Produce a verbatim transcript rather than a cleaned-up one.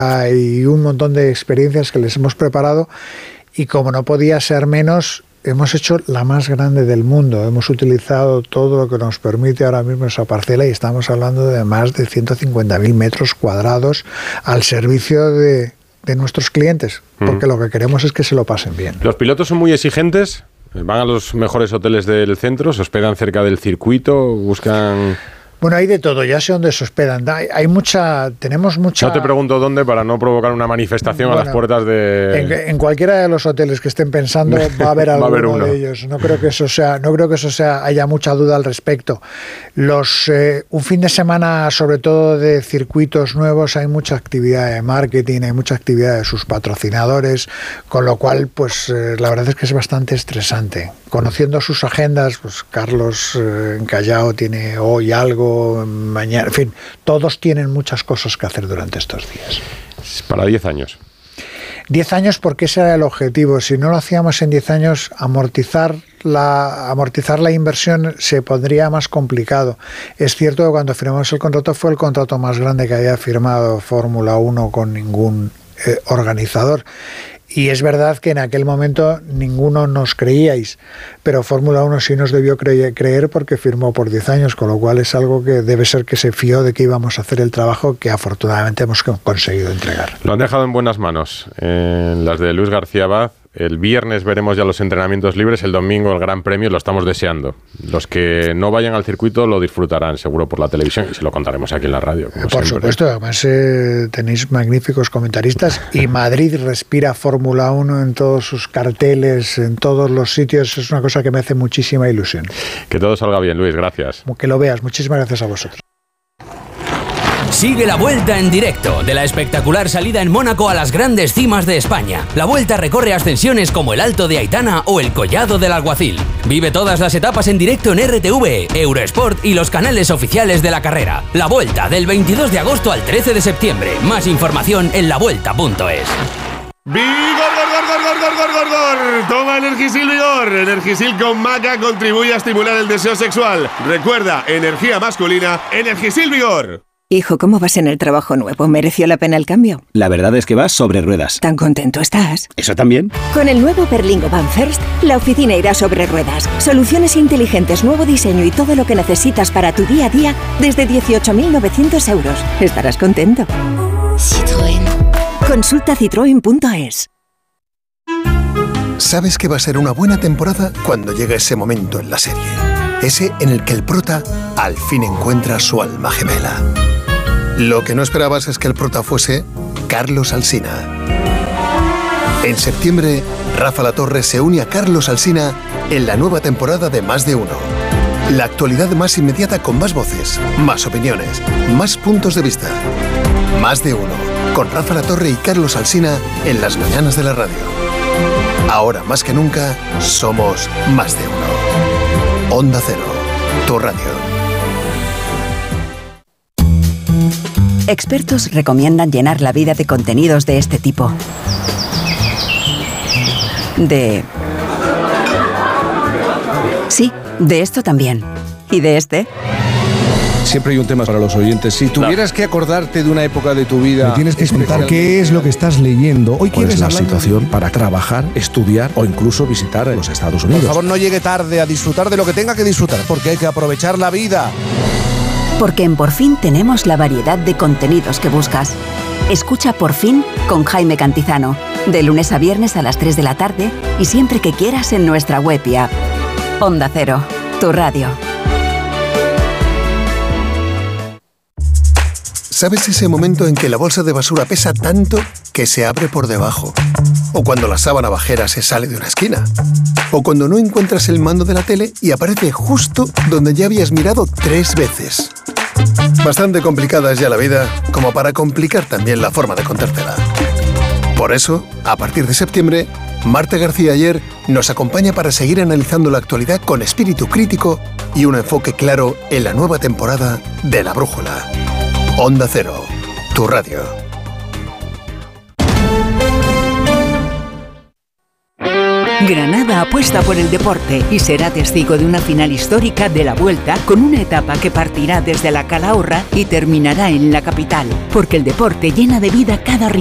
Hay un montón de experiencias que les hemos preparado y como no podía ser menos, hemos hecho la más grande del mundo. Hemos utilizado todo lo que nos permite ahora mismo esa parcela y estamos hablando de más de ciento cincuenta mil metros cuadrados al servicio de, de nuestros clientes, porque mm. lo que queremos es que se lo pasen bien. ¿Los pilotos son muy exigentes? ¿Van a los mejores hoteles del centro? ¿Se hospedan cerca del circuito? ¿Buscan...? Bueno, hay de todo, ya sé dónde se hospedan. Hay, hay mucha, tenemos mucha... No te pregunto dónde para no provocar una manifestación bueno, a las puertas de... En, en cualquiera de los hoteles que estén pensando va a haber alguno a haber uno. de ellos. No creo que eso sea, no creo que eso sea, haya mucha duda al respecto. Los, eh, un fin de semana, sobre todo de circuitos nuevos, hay mucha actividad de marketing, hay mucha actividad de sus patrocinadores, con lo cual, pues eh, la verdad es que es bastante estresante. Conociendo sus agendas, pues Carlos eh, en Callao tiene hoy algo, mañana, en fin, todos tienen muchas cosas que hacer durante estos días. Para diez años. diez años porque ese era el objetivo. Si no lo hacíamos en diez años, amortizar la, amortizar la inversión se pondría más complicado. Es cierto que cuando firmamos el contrato fue el contrato más grande que haya firmado Fórmula uno con ningún eh, organizador. Y es verdad que en aquel momento ninguno nos creíais, pero Fórmula uno sí nos debió creer, creer porque firmó por diez años, con lo cual es algo que debe ser que se fió de que íbamos a hacer el trabajo que afortunadamente hemos conseguido entregar. Lo han dejado en buenas manos, en las de Luis García Abad. El viernes veremos ya los entrenamientos libres, el domingo el Gran Premio, lo estamos deseando. Los que no vayan al circuito lo disfrutarán seguro por la televisión y se lo contaremos aquí en la radio. Como por siempre. Supuesto, además eh, tenéis magníficos comentaristas y Madrid respira Fórmula uno en todos sus carteles, en todos los sitios. Es una cosa que me hace muchísima ilusión. Que todo salga bien, Luis, gracias. Que lo veas, muchísimas gracias a vosotros. Sigue la Vuelta en directo, de la espectacular salida en Mónaco a las grandes cimas de España. La Vuelta recorre ascensiones como el Alto de Aitana o el Collado del Alguacil. Vive todas las etapas en directo en R T V, Eurosport y los canales oficiales de la carrera. La Vuelta, del veintidós de agosto al trece de septiembre. Más información en la vuelta punto es. ¡Vigor, gor, gor, gor, gor, gor, gor, gor! Toma Energisil Vigor. Energisil con maca contribuye a estimular el deseo sexual. Recuerda, energía masculina, Energisil Vigor. Hijo, ¿cómo vas en el trabajo nuevo? ¿Mereció la pena el cambio? La verdad es que vas sobre ruedas. ¿Tan contento estás? ¿Eso también? Con el nuevo Berlingo Van First, la oficina irá sobre ruedas. Soluciones inteligentes, nuevo diseño y todo lo que necesitas para tu día a día desde dieciocho mil novecientos euros. Estarás contento. Citroën. Consulta citroen punto es. Sabes que va a ser una buena temporada cuando llega ese momento en la serie. Ese en el que el prota al fin encuentra su alma gemela. Lo que no esperabas es que el prota fuese Carlos Alsina. En septiembre, Rafa Latorre se une a Carlos Alsina en la nueva temporada de Más de Uno. La actualidad más inmediata con más voces, más opiniones, más puntos de vista. Más de Uno, con Rafa Latorre y Carlos Alsina en las mañanas de la radio. Ahora más que nunca, somos Más de Uno. Onda Cero, tu radio. Expertos recomiendan llenar la vida de contenidos de este tipo. De... Sí, de esto también. ¿Y de este? Siempre hay un tema para los oyentes. Si tuvieras que acordarte de una época de tu vida... Me tienes que explicar qué es lo que estás leyendo. Hoy quieres la hablar situación para trabajar, estudiar o incluso visitar los Estados Unidos. Por favor, no llegue tarde a disfrutar de lo que tenga que disfrutar, porque hay que aprovechar la vida. Porque en Por Fin tenemos la variedad de contenidos que buscas. Escucha Por Fin con Jaime Cantizano, de lunes a viernes a las tres de la tarde y siempre que quieras en nuestra web y app. Onda Cero, tu radio. ¿Sabes ese momento en que la bolsa de basura pesa tanto que se abre por debajo? O cuando la sábana bajera se sale de una esquina. O cuando no encuentras el mando de la tele y aparece justo donde ya habías mirado tres veces. Bastante complicada es ya la vida, como para complicar también la forma de contártela. Por eso, a partir de septiembre, Marta García Ayer nos acompaña para seguir analizando la actualidad con espíritu crítico y un enfoque claro en la nueva temporada de La Brújula. Onda Cero, tu radio. Granada apuesta por el deporte y será testigo de una final histórica de la Vuelta con una etapa que partirá desde la Calahorra y terminará en la capital, porque el deporte llena de vida cada rincón